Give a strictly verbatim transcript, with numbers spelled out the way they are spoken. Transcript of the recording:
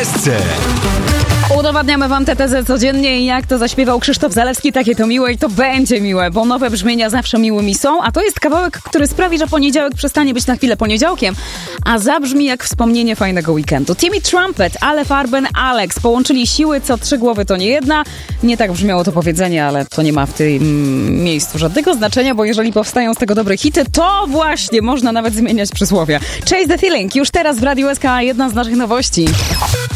S C. Udowadniamy wam tę tezę codziennie i jak to zaśpiewał Krzysztof Zalewski, takie to miłe i to będzie miłe, bo nowe brzmienia zawsze miłymi są, a to jest kawałek, który sprawi, że poniedziałek przestanie być na chwilę poniedziałkiem, a zabrzmi jak wspomnienie fajnego weekendu. Timmy Trumpet, Ale Farben, Alex połączyli siły, co trzy głowy to nie jedna. Nie tak brzmiało to powiedzenie, ale to nie ma w tym miejscu żadnego znaczenia, bo jeżeli powstają z tego dobre hity, to właśnie można nawet zmieniać przysłowie. Chase the Feeling, już teraz w Radiu S K, jedna z naszych nowości.